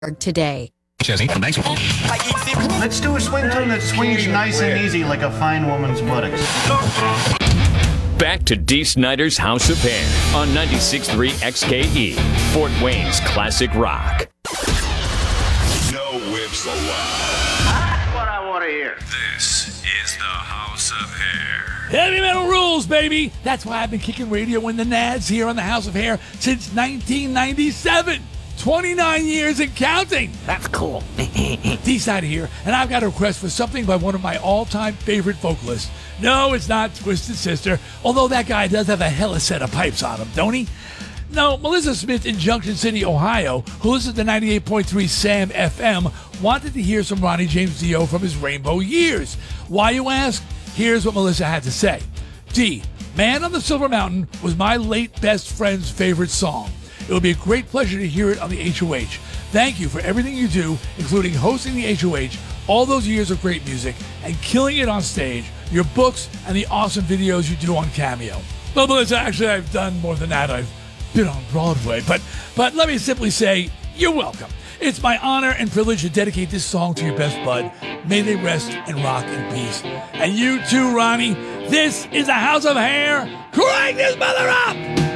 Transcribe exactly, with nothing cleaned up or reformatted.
today. Let's do a swing tune that swings nice and easy like a fine woman's buttocks. Back to Dee Snider's House of Hair on ninety-six point three X K E, Fort Wayne's classic rock. No whips allowed. That's what I want to hear. This is the House of Hair. Heavy metal rules, baby. That's why I've been kicking radio in the nads here on the House of Hair since nineteen ninety-seven. twenty-nine years and counting. That's cool. D-Side here, and I've got a request for something by one of my all-time favorite vocalists. No, it's not Twisted Sister, although that guy does have a hella set of pipes on him, don't he? No, Melissa Smith in Junction City, Ohio, who listens to ninety-eight point three Sam F M, wanted to hear some Ronnie James Dio from his Rainbow Years. Why, you ask? Here's what Melissa had to say. D, Man on the Silver Mountain was my late best friend's favorite song. It would be a great pleasure to hear it on the H O H. Thank you for everything you do, including hosting the H O H, all those years of great music, and killing it on stage, your books, and the awesome videos you do on Cameo. Well, Melissa, actually, I've done more than that. I've been on Broadway. But, but let me simply say, you're welcome. It's my honor and privilege to dedicate this song to your best bud. May they rest and rock in peace. And you too, Ronnie. This is a House of Hair. Crank this mother up!